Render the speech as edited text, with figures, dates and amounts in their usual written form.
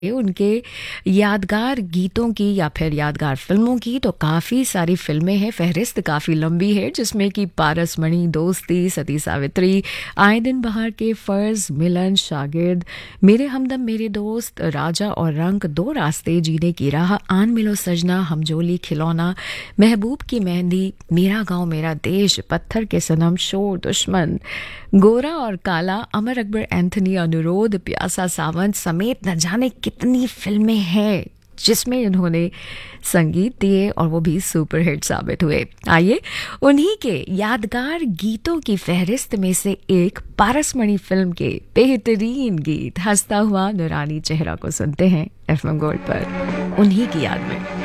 उनके यादगार गीतों की या फिर यादगार फिल्मों की तो काफ़ी सारी फिल्में हैं, फहरिस्त काफ़ी लंबी है, जिसमें कि पारसमणि, दोस्ती, सती सावित्री, आए दिन बहार के फर्ज, मिलन, शागिर्द, मेरे हमदम मेरे दोस्त, राजा और रंक, दो रास्ते, जीने की राह, आन मिलो सजना, हमजोली, खिलौना, महबूब की मेहंदी, मेरा गांव मेरा देश, पत्थर के सनम, शोर, दुश्मन, गोरा और काला, अमर अकबर एंथनी, अनुरोध, प्यासा सावंत समेत न जाने कितनी फिल्में हैं जिसमें इन्होंने संगीत दिए और वो भी सुपरहिट साबित हुए। आइए उन्हीं के यादगार गीतों की फहरिस्त में से एक पारसमणि फिल्म के बेहतरीन गीत हंसता हुआ नूरानी चेहरा को सुनते हैं एफएम गोल्ड पर, उन्हीं की याद में।